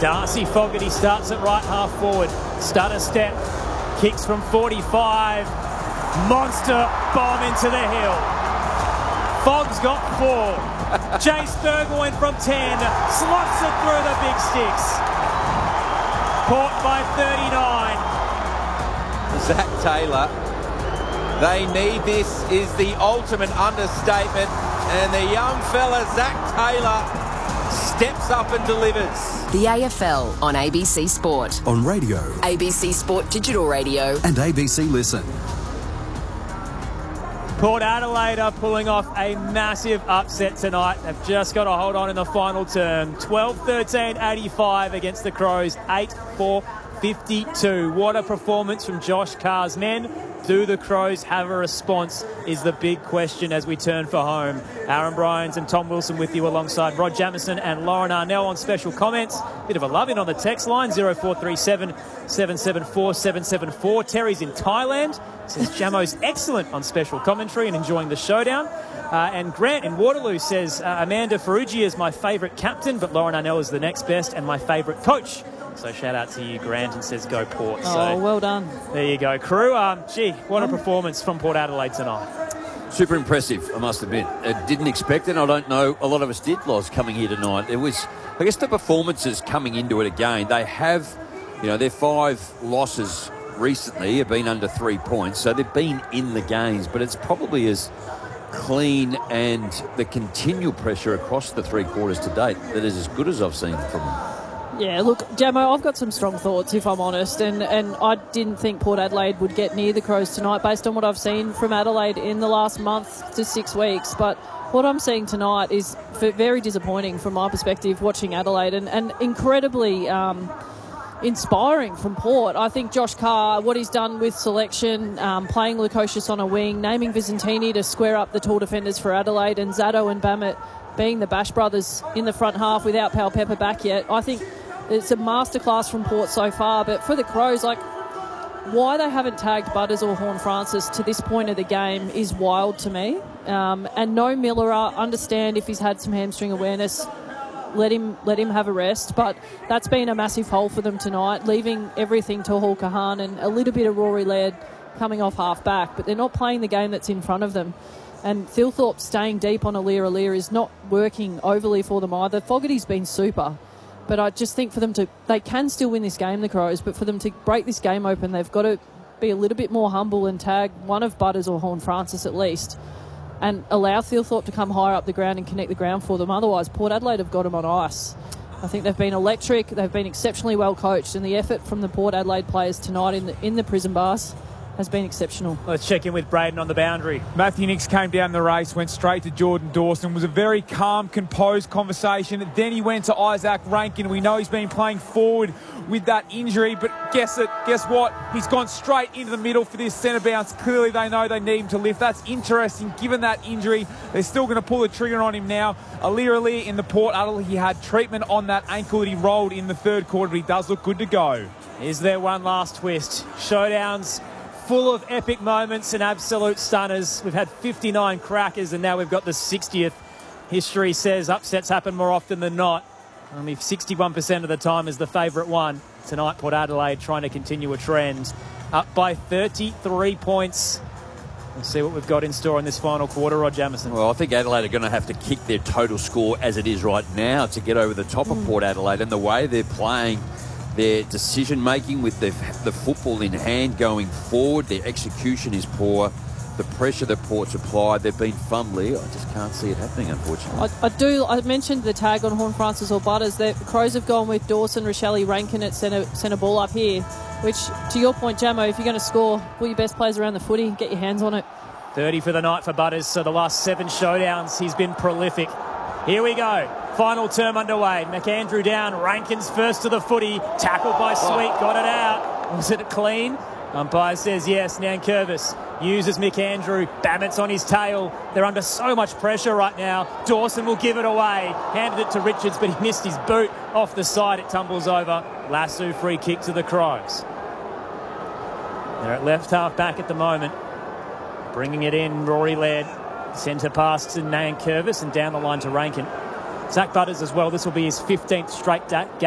Darcy Fogarty starts at right half forward. Stutter step. Kicks from 45. Monster bomb into the hill. Fogg's got 4. Jace Burgoyne from 10. Slots it through the big sticks. Caught by 39. Zach Taylor. They need this is the ultimate understatement. And the young fella, Zach Taylor, steps up and delivers. The AFL on ABC Sport. On radio. ABC Sport Digital Radio. And ABC Listen. Port Adelaide are pulling off a massive upset tonight. They've just got to hold on in the final term. 12-13, 85 against the Crows. 8-4, 52. What a performance from Josh Carr's men. Do the Crows have a response is the big question as we turn for home. Aaron Bryans and Tom Wilson with you alongside Rod Jamieson and Lauren Arnell on special comments. Bit of a love-in on the text line, 0437 774 774. Terry's in Thailand. Says Jamo's excellent on special commentary and enjoying the showdown. And Grant in Waterloo says Amanda Ferrugia is my favourite captain, but Lauren Arnell is the next best and my favourite coach. So shout out to you, Grant, and says go Port. Oh, well done. There you go. Crew, what a performance from Port Adelaide tonight. Super impressive, I must admit. I didn't expect it. I don't know a lot of us did, Loz, coming here tonight. It was, I guess, the performances coming into it again. They have, their 5 losses recently have been under 3 points, so they've been in the games, but it's probably as clean and the continual pressure across the 3 quarters to date that is as good as I've seen from them. Yeah, look, Jamo, I've got some strong thoughts, if I'm honest, and I didn't think Port Adelaide would get near the Crows tonight based on what I've seen from Adelaide in the last month to 6 weeks. But what I'm seeing tonight is very disappointing from my perspective, watching Adelaide, and incredibly inspiring from Port. I think Josh Carr, what he's done with selection, playing Lukosius on a wing, naming Vicentini to square up the tall defenders for Adelaide, and Zato and Bammett being the Bash brothers in the front half without Pal Pepper back yet. I think it's a masterclass from Port so far, but for the Crows, why they haven't tagged Butters or Horne-Francis to this point of the game is wild to me. And no Miller, understand if he's had some hamstring awareness, let him have a rest. But that's been a massive hole for them tonight, leaving everything to Hall Kahan and a little bit of Rory Laird coming off half back. But they're not playing the game that's in front of them. And Thilthorpe staying deep on Aliir is not working overly for them either. Fogarty's been super. But I just think for them they can still win this game, the Crows, but for them to break this game open, they've got to be a little bit more humble and tag one of Butters or Horne-Francis at least, and allow Thilthorpe to come higher up the ground and connect the ground for them. Otherwise, Port Adelaide have got them on ice. I think they've been electric, they've been exceptionally well coached, and the effort from the Port Adelaide players tonight in the prison bars has been exceptional. Let's check in with Braden on the boundary. Matthew Nicks came down the race, went straight to Jordan Dawson. It was a very calm, composed conversation. Then he went to Isaac Rankin. We know he's been playing forward with that injury, but guess what? He's gone straight into the middle for this centre bounce. Clearly they know they need him to lift. That's interesting. Given that injury, they're still going to pull the trigger on him now. Aliir in the Port Adelaide, he had treatment on that ankle that he rolled in the third quarter, but he does look good to go. Is there one last twist? Showdowns full of epic moments and absolute stunners. We've had 59 crackers and now we've got the 60th. History says upsets happen more often than not. Only 61% of the time is the favourite one. Tonight, Port Adelaide trying to continue a trend. Up by 33 points. We'll see what we've got in store in this final quarter, Rod Jamieson. Well, I think Adelaide are going to have to kick their total score as it is right now to get over the top of Port Adelaide, and the way they're playing, their decision-making with the football in hand going forward, their execution is poor. The pressure that Port's applied, they've been fumbly. I just can't see it happening, unfortunately. I mentioned the tag on Horne-Francis or Butters. The Crows have gone with Dawson, Rochelle, Rankin at centre ball up here, which, to your point, Jamo, if you're going to score, pull your best players around the footy, get your hands on it. 30 for the night for Butters, so the last 7 showdowns, he's been prolific. Here we go. Final term underway. McAndrew down. Rankin's first to the footy. Tackled by Sweet. Got it out. Was it clean? Umpire says yes. Nankervis uses McAndrew. Babbitt's on his tail. They're under so much pressure right now. Dawson will give it away. Handed it to Richards, but he missed his boot. Off the side, it tumbles over. Lasso free kick to the Crows. They're at left half back at the moment. Bringing it in, Rory Laird. Centre pass to Nankervis and down the line to Rankin. Zach Butters as well. This will be his 15th straight game.